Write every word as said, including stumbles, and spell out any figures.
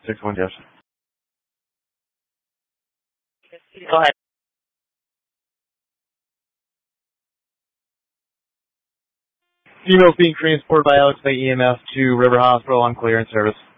six one, yes. Go ahead. Females being transported by Alex Bay E M S to River Hospital on clearance service.